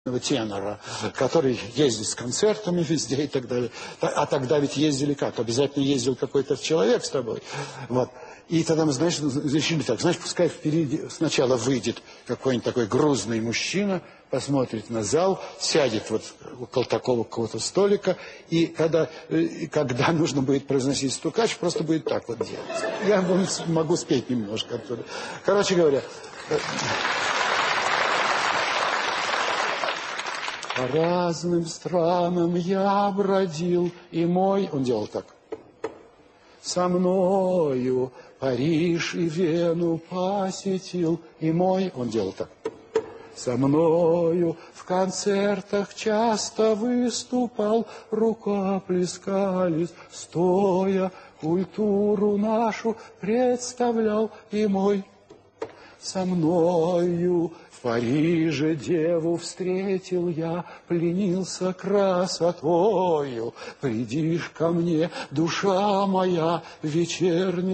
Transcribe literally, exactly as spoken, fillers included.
тенора, который ездит с концертами везде и так далее. А тогда ведь ездили как? Обязательно ездил какой-то человек с тобой. Вот. И тогда мы, знаешь, решили так, знаешь, пускай впереди сначала выйдет какой-нибудь такой грузный мужчина, посмотрит на зал, сядет вот около такого какого-то столика, и когда, и когда нужно будет произносить стукач, просто будет так вот делать. Я могу спеть немножко оттуда. Короче говоря... По разным странам я бродил, и мой... Он делал так. Со мною Париж и Вену посетил, и мой... Он делал так. Со мною в концертах часто выступал, рукоплескались, стоя, культуру нашу представлял, и мой... Со мною в Париже деву встретил я, пленился красотою. Приди ж ко мне, душа моя, вечерний.